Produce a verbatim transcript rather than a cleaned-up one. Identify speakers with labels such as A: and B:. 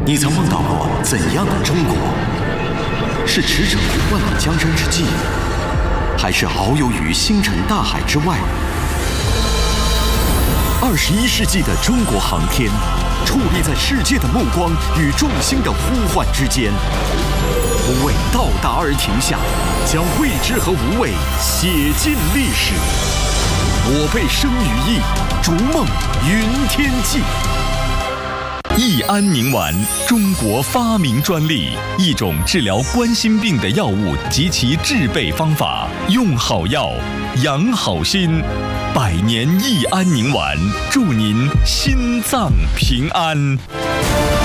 A: 你曾梦到过怎样的中国？是驰骋于万里江山之际，还是遨游于星辰大海之外？二十一世纪的中国航天，矗立在世界的目光与众星的呼唤之间。不为到达而停下，将未知和无畏写进历史。我辈生于易，逐梦云天际。
B: 益安宁丸，中国发明专利，一种治疗冠心病的药物及其制备方法。用好药，养好心。百年益安宁丸，祝您心脏平安。